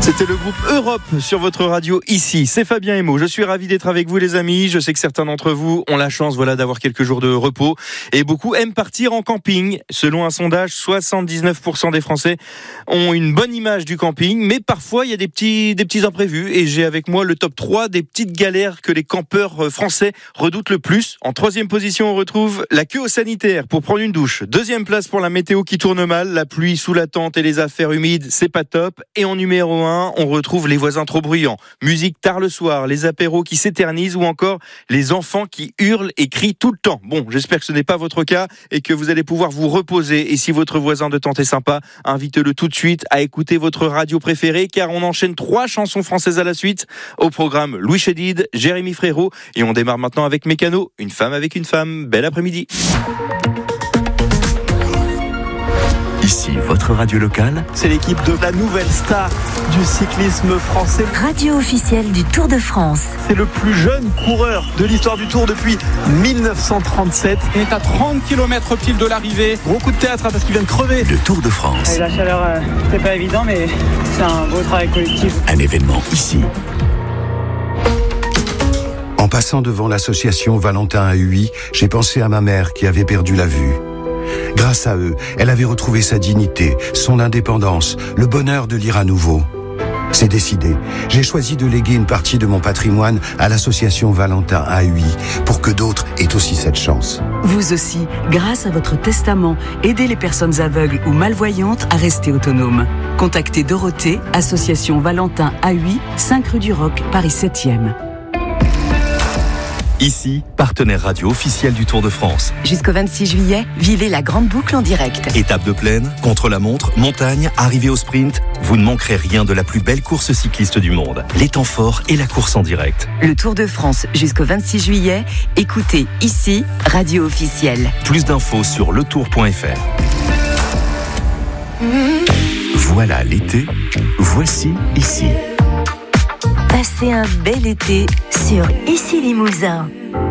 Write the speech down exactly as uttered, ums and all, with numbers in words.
C'était le groupe Europe sur votre radio ici. C'est Fabien Emo. Je suis ravi d'être avec vous les amis. Je sais que certains d'entre vous ont la chance voilà, d'avoir quelques jours de repos et beaucoup aiment partir en camping. Selon un sondage, soixante-dix-neuf pour cent des Français ont une bonne image du camping, mais parfois il y a des petits, des petits imprévus et j'ai avec moi le top trois des petites galères que les campeurs français redoutent le plus. En troisième position, on retrouve la queue au sanitaire pour prendre une douche. Deuxième place pour la météo qui tourne mal, la pluie sous la tente et les affaires humides, c'est pas top. Et en numéro un, on retrouve les voisins trop bruyants, musique tard le soir, les apéros qui s'éternisent ou encore les enfants qui hurlent et crient tout le temps. Bon, j'espère que ce n'est pas votre cas et que vous allez pouvoir vous reposer. Et si votre voisin de tente est sympa, invitez-le tout de suite à écouter votre radio préférée car on enchaîne trois chansons françaises à la suite. Au programme, Louis Chédid, Jérémy Frérot et on démarre maintenant avec Mécano, une femme avec une femme. Bel après-midi. Ici, votre radio locale. C'est l'équipe de la nouvelle star du cyclisme français. Radio officielle du Tour de France. C'est le plus jeune coureur de l'histoire du Tour depuis dix-neuf cent trente-sept. Il est à trente kilomètres pile de l'arrivée. Gros coup de théâtre hein, parce qu'il vient de crever. Le Tour de France. Et la chaleur, euh, c'est pas évident, mais c'est un beau travail collectif. Un événement ici. En passant devant l'association Valentin A U I, j'ai pensé à ma mère qui avait perdu la vue. Grâce à eux, elle avait retrouvé sa dignité, son indépendance, le bonheur de lire à nouveau. C'est décidé. J'ai choisi de léguer une partie de mon patrimoine à l'association Valentin A U I pour que d'autres aient aussi cette chance. Vous aussi, grâce à votre testament, aidez les personnes aveugles ou malvoyantes à rester autonomes. Contactez Dorothée, association Valentin A U I, cinq rue du Roc, Paris septième. Ici, partenaire radio officiel du Tour de France. Jusqu'au vingt-six juillet, vivez la grande boucle en direct. Étape de plaine, contre-la-montre, montagne, arrivée au sprint, vous ne manquerez rien de la plus belle course cycliste du monde. Les temps forts et la course en direct. Le Tour de France jusqu'au vingt-six juillet, écoutez ici, radio officielle. Plus d'infos sur le tour point f r. Voilà l'été, voici ici. Passez un bel été sur Ici Limousin.